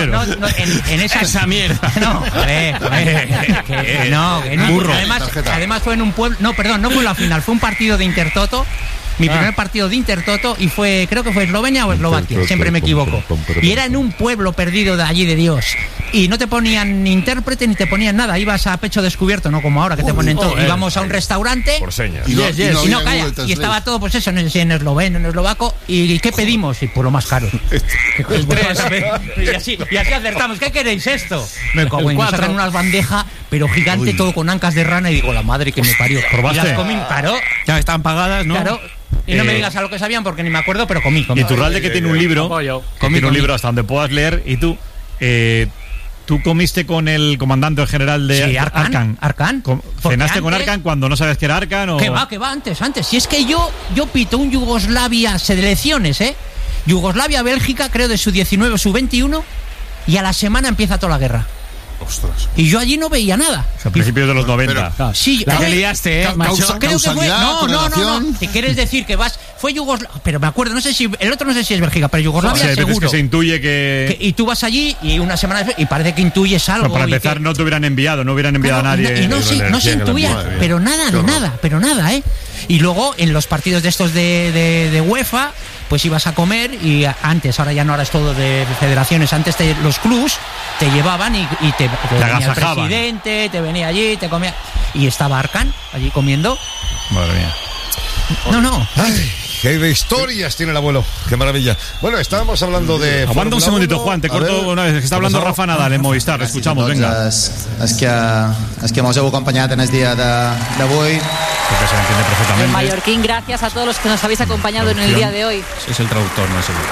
extranjero. No, en esa mierda. Burro. Además fue en un pueblo. No, perdón, no fue la final, fue un partido de Intertoto. Mi primer partido de Intertoto, y creo que fue Eslovenia o Eslovaquia, siempre me equivoco. Y era en un pueblo perdido de allí de Dios. Y no te ponían ni intérprete ni te ponían nada, ibas a pecho descubierto, no como ahora que te ponen todo. Íbamos a un restaurante por señas. y estaba todo, pues eso, en esloveno, en eslovaco. ¿Y qué pedimos? Y por lo más caro. Y así acertamos. ¿Qué queréis esto? Me cago en, sacan unas bandejas, pero gigante, todo con ancas de rana, y digo, la madre que me parió. ¿Probaste? Y las comí, claro. Ya estaban pagadas, ¿no? Claro. Y no me digas a lo que sabían porque ni me acuerdo, pero comí. Y Iturralde, que tiene un libro, tiene un libro hasta donde puedas leer, y tú comiste con el comandante general de Arkan. ¿Cenaste con Arkan cuando no sabes que era Arkan? ¿O? Que va, antes. Si es que yo pito un Yugoslavia selecciones, Yugoslavia-Bélgica, creo de su 19 o su 21, y a la semana empieza toda la guerra. Ostras. Y yo allí no veía nada. A principios de los 90. Sí, la que liaste, macho. Creo que fue. No. ¿Qué quieres decir? Que vas. Fue Yugoslavia. Pero me acuerdo, no sé si es Bélgica, pero Yugoslavia seguro. Es que se intuye que. Y tú vas allí y una semana después, y parece que intuyes algo. Pero para empezar, no te hubieran enviado, a nadie. Y no se intuía, pero nada, ¿eh? Y luego en los partidos de estos de UEFA, pues ibas a comer, y antes, ahora ya no, ahora es todo de federaciones, antes los clubs te llevaban y te venía el presidente, te venía allí, te comía, y estaba Arkan allí comiendo. Madre mía. No. Ay, qué historias tiene el abuelo, qué maravilla. Bueno, estábamos hablando de... Aguanta un segundito, Juan, te corto una vez, que está hablando Rafa Nadal en Movistar, escuchamos, venga. Es que mos heu acompanyat en el día d'avui. Porque se entiende perfectamente. El mallorquín, gracias a todos los que nos habéis acompañado en el día de hoy. Es el traductor, no es el...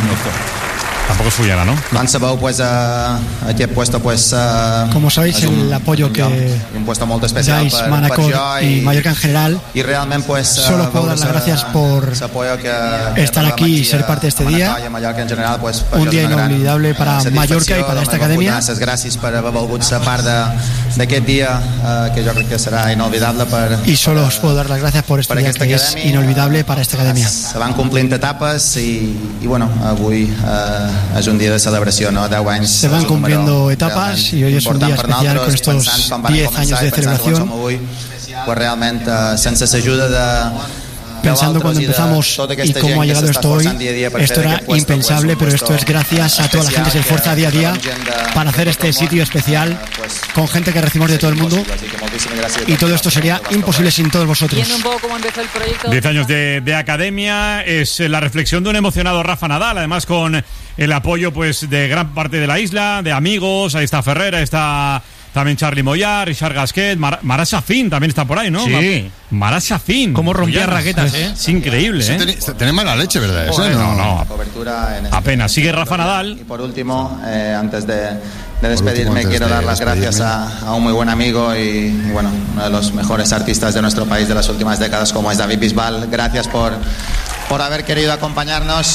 Tampoco es Fullana, ¿no? Sabeu, pues, aquest puesto, pues... Como sabéis, el apoyo que un puesto molt especial dais Manacor y Mallorca en general, y realmente, pues, solo puedo dar las gracias por estar aquí y ser parte de este día, un día inolvidable para Mallorca y para esta academia. Gràcies per haver volgut ser part d'aquest dia, que jo crec que serà inolvidable per... Y solo os puedo dar las gracias por este día que es inolvidable para esta academia. Se van complint etapes y bueno, avui es un día de celebración, ¿no? 10 anys. Se van cumpliendo etapas y hoy es un día especial con estos 10 años de celebración. Pues realmente, sense ayuda de... Pensando cuando empezamos y cómo ha llegado esto hoy, esto era impensable, pero esto es gracias a toda la gente que se esfuerza día a día para hacer este sitio especial con gente que recibimos de todo el mundo, y todo esto sería imposible sin todos vosotros. Viendo un poco cómo empezó el proyecto. 10 años de academia, es la reflexión de un emocionado Rafa Nadal, además con el apoyo, pues, de gran parte de la isla, de amigos. Ahí está Ferrer, ahí está también Charly Moyà, Richard Gasquet, Marat Safin también está por ahí, ¿no? Sí. Marat Safin. Cómo rompía raquetas, ¿eh? Es increíble, ¿eh? Tenés mala leche, ¿verdad? Eso No. Apenas. Sigue Rafa Nadal. Y por último, antes de despedirme, quiero dar las gracias a un muy buen amigo y bueno, uno de los mejores artistas de nuestro país de las últimas décadas, como es David Bisbal. Gracias por haber querido acompañarnos.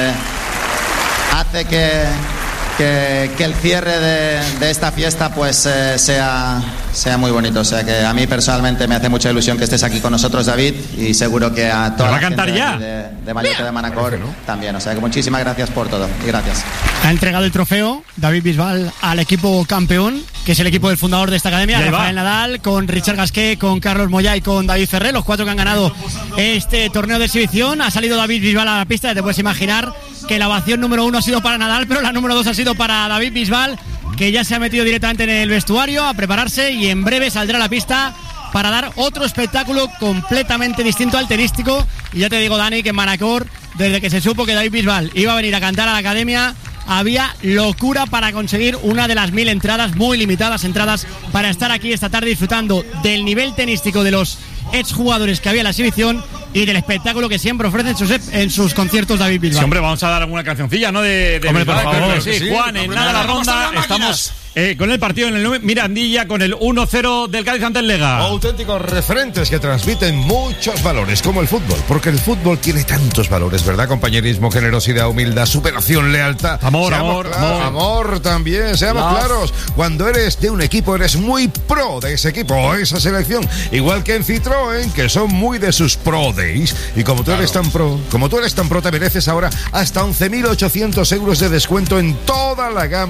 Hace que el cierre de esta fiesta, pues, sea muy bonito. O sea, que a mí personalmente me hace mucha ilusión que estés aquí con nosotros, David, y seguro que a toda la gente de Mallorca, de Manacor, también. O sea, que muchísimas gracias por todo, y gracias. Ha entregado el trofeo David Bisbal al equipo campeón, que es el equipo del fundador de esta academia, Rafael Nadal, con Richard Gasquet, con Carlos Moyà y con David Ferrer, los 4 que han ganado este torneo de exhibición. Ha salido David Bisbal a la pista, ya te puedes imaginar que la ovación número 1 ha sido para Nadal, pero la número 2 ha sido para David Bisbal, que ya se ha metido directamente en el vestuario a prepararse, y en breve saldrá a la pista para dar otro espectáculo completamente distinto al tenístico. Y ya te digo, Dani, que en Manacor, desde que se supo que David Bisbal iba a venir a cantar a la academia, había locura para conseguir una de las 1000 entradas, muy limitadas entradas, para estar aquí esta tarde disfrutando del nivel tenístico de los exjugadores que había en la exhibición y del espectáculo que siempre ofrece en sus conciertos David Bisbal. Sí, hombre, vamos a dar alguna cancioncilla, ¿no? Hombre, por favor. Sí, Juan, en nada la ronda estamos con el partido en el Mirandilla, con el 1-0 del Cádiz ante el Lega. Auténticos referentes que transmiten muchos valores, como el fútbol, porque el fútbol tiene tantos valores, ¿verdad? Compañerismo, generosidad, humildad, superación, lealtad. Amor también, seamos claros. Cuando eres de un equipo, eres muy pro de ese equipo o esa selección. Igual que en Citroën, que son muy de sus pro days. Y como tú eres tan pro, te mereces ahora hasta 11.800 euros de descuento en toda la gama